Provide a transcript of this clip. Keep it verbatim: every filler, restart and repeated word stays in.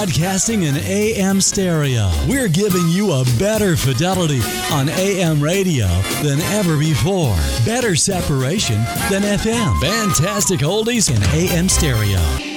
Broadcasting in A M stereo. We're giving you a better fidelity on A M radio than ever before. Better separation than F M. Fantastic oldies in A M stereo.